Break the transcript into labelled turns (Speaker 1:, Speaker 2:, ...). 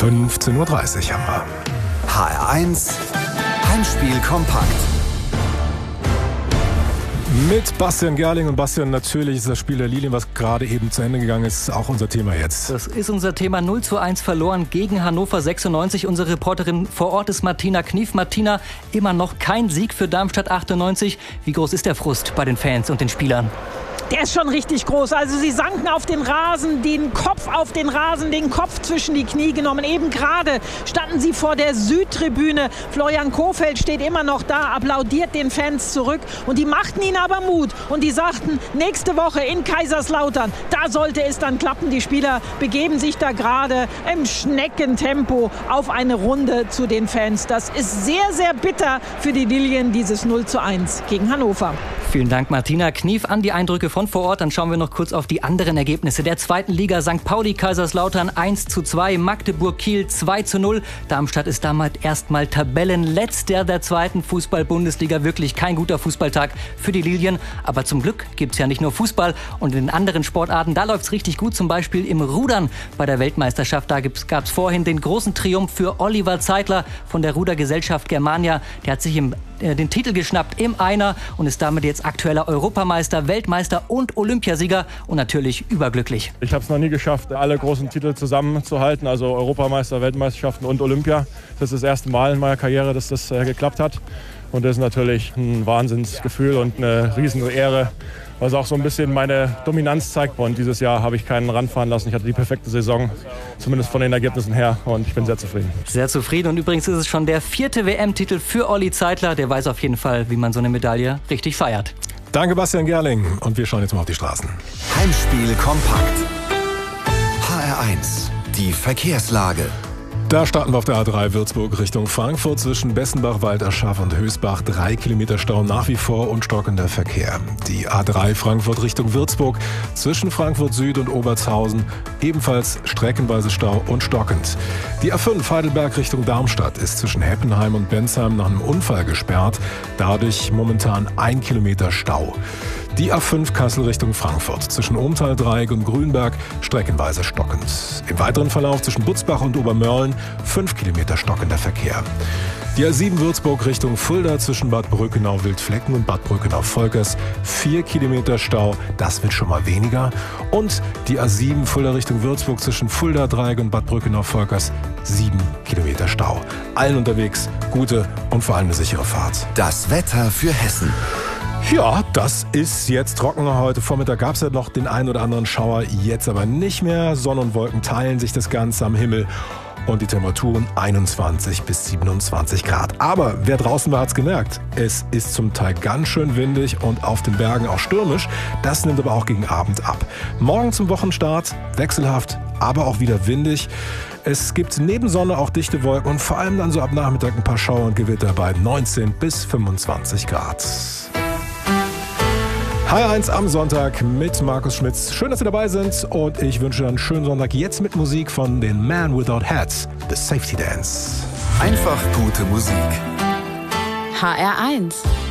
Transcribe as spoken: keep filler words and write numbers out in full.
Speaker 1: fünfzehn Uhr dreißig haben wir.
Speaker 2: H R eins Heimspiel kompakt.
Speaker 1: Mit Bastian Gerling. Und Bastian, natürlich ist das Spiel der Lilien, was gerade eben zu Ende gegangen ist, auch unser Thema jetzt.
Speaker 3: Das ist unser Thema. null zu eins verloren gegen Hannover sechsundneunzig. Unsere Reporterin vor Ort ist Martina Knief. Martina, immer noch kein Sieg für Darmstadt achtundneunzig. Wie groß ist der Frust bei den Fans und den Spielern?
Speaker 4: Der ist schon richtig groß. Also sie sanken auf den Rasen, den Kopf auf den Rasen, den Kopf zwischen die Knie genommen. Eben gerade standen sie vor der Südtribüne. Florian Kohfeldt steht immer noch da, applaudiert den Fans zurück. Und die machten ihnen aber Mut. Und die sagten, nächste Woche in Kaiserslautern, da sollte es dann klappen. Die Spieler begeben sich da gerade im Schneckentempo auf eine Runde zu den Fans. Das ist sehr, sehr bitter für die Lilien, dieses null zu eins gegen Hannover.
Speaker 3: Vielen Dank, Martina Knief, an die Eindrücke von vor Ort. Dann schauen wir noch kurz auf die anderen Ergebnisse der zweiten Liga. Sankt Pauli Kaiserslautern eins zu zwei, Magdeburg Kiel zwei zu null. Darmstadt ist damit erstmal Tabellenletzter der zweiten Fußball-Bundesliga. Wirklich kein guter Fußballtag für die Lilien. Aber zum Glück gibt es ja nicht nur Fußball. Und in den anderen Sportarten, da läuft es richtig gut. Zum Beispiel im Rudern bei der Weltmeisterschaft. Da gab es vorhin den großen Triumph für Oliver Zeitler von der Rudergesellschaft Germania. Der hat sich im den Titel geschnappt im Einer und ist damit jetzt aktueller Europameister, Weltmeister und Olympiasieger und natürlich überglücklich.
Speaker 5: Ich habe es noch nie geschafft, alle großen Titel zusammenzuhalten, also Europameister, Weltmeisterschaften und Olympia. Das ist das erste Mal in meiner Karriere, dass das äh, geklappt hat. Und das ist natürlich ein Wahnsinnsgefühl und eine riesen Ehre, was auch so ein bisschen meine Dominanz zeigt. Und dieses Jahr habe ich keinen ranfahren lassen. Ich hatte die perfekte Saison, zumindest von den Ergebnissen her. Und ich bin sehr zufrieden.
Speaker 3: Sehr zufrieden. Und übrigens ist es schon der vierte W M-Titel für Olli Zeitler. Der weiß auf jeden Fall, wie man so eine Medaille richtig feiert.
Speaker 1: Danke, Bastian Gerling. Und wir schauen jetzt mal auf die Straßen.
Speaker 2: Heimspiel kompakt. H R eins, die Verkehrslage.
Speaker 1: Da starten wir auf der A drei Würzburg Richtung Frankfurt zwischen Bessenbach, Walderschaff und Hösbach. Drei Kilometer Stau nach wie vor und stockender Verkehr. Die A drei Frankfurt Richtung Würzburg zwischen Frankfurt Süd und Obertshausen ebenfalls streckenweise Stau und stockend. Die A fünf Heidelberg Richtung Darmstadt ist zwischen Heppenheim und Bensheim nach einem Unfall gesperrt. Dadurch momentan ein Kilometer Stau. Die A fünf Kassel Richtung Frankfurt zwischen Ohmtal-Dreieck und Grünberg streckenweise stockend. Im weiteren Verlauf zwischen Butzbach und Obermörlen fünf Kilometer stockender Verkehr. Die A sieben Würzburg Richtung Fulda zwischen Bad Brückenau-Wildflecken und Bad Brückenau-Volkers vier Kilometer Stau, das wird schon mal weniger. Und die A sieben Fulda Richtung Würzburg zwischen Fulda-Dreieck und Bad Brückenau-Volkers sieben Kilometer Stau. Allen unterwegs gute und vor allem eine sichere Fahrt.
Speaker 2: Das Wetter für Hessen.
Speaker 1: Ja, das ist jetzt trockener. Heute Vormittag gab es ja noch den einen oder anderen Schauer, jetzt aber nicht mehr. Sonne und Wolken teilen sich das Ganze am Himmel und die Temperaturen einundzwanzig bis siebenundzwanzig Grad. Aber wer draußen war, hat's gemerkt. Es ist zum Teil ganz schön windig und auf den Bergen auch stürmisch. Das nimmt aber auch gegen Abend ab. Morgen zum Wochenstart wechselhaft, aber auch wieder windig. Es gibt neben Sonne auch dichte Wolken und vor allem dann so ab Nachmittag ein paar Schauer und Gewitter bei neunzehn bis fünfundzwanzig Grad. H R eins am Sonntag mit Markus Schmitz. Schön, dass Sie dabei sind und ich wünsche einen schönen Sonntag jetzt mit Musik von den Man Without Hats, The Safety Dance.
Speaker 2: Einfach gute Musik.
Speaker 6: H R eins